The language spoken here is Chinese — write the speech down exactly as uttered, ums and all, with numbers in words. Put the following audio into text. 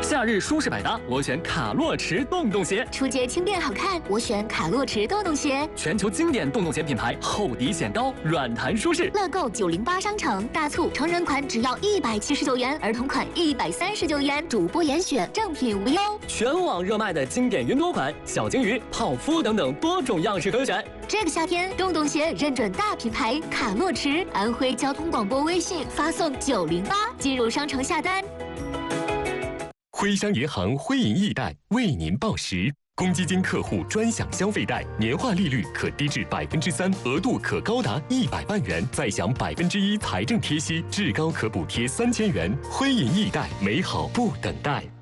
夏日舒适百搭，我选卡洛驰洞洞鞋。 出街轻便好看，我选卡洛驰洞洞鞋。 全球经典洞洞鞋品牌，厚底显高，软弹舒适。 乐购九零八商城大促，成人款只要一百七十九元，儿童款一百三十九元，主播严选，正品无忧。 全网热卖的经典云朵款、小金鱼、泡芙等等多种样式可选。 这个夏天，洞洞鞋认准大品牌卡洛驰，安徽交通广播微信发送九零八进入商城下单。 徽商银行徽银易贷为您报时，公积金客户专享消费贷，年化利率可低至百分之三，额度可高达一百万元，再享百分之一财政贴息，至高可补贴三千元。徽银易贷，美好不等待。